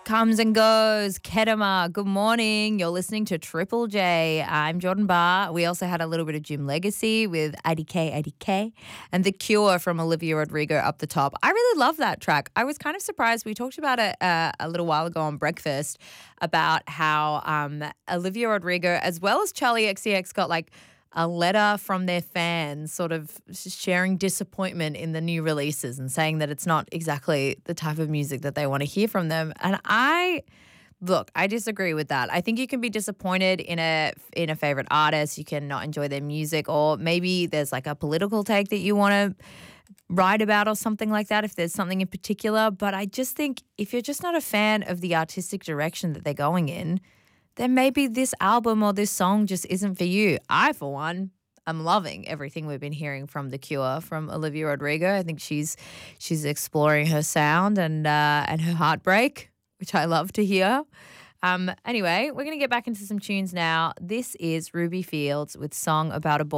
comes and goes. Kedema, good morning. You're listening to Triple J. I'm Jordan Barr. We also had a little bit of Jim Legacy with ADK, and The Cure from Olivia Rodrigo up the top. I really love that track. I was kind of surprised. We talked about it a little while ago on Breakfast about how Olivia Rodrigo as well as Charlie XCX got like a letter from their fans sort of sharing disappointment in the new releases and saying that it's not exactly the type of music that they want to hear from them. And I disagree with that. I think you can be disappointed in a favorite artist. You can not enjoy their music, or maybe there's like a political take that you want to write about or something like that if there's something in particular. But I just think if you're just not a fan of the artistic direction that they're going in, then maybe this album or this song just isn't for you. I, for one, am loving everything we've been hearing from The Cure, from Olivia Rodrigo. I think she's exploring her sound and her heartbreak, which I love to hear. Anyway, we're going to get back into some tunes now. This is Ruby Fields with Song About a Boy.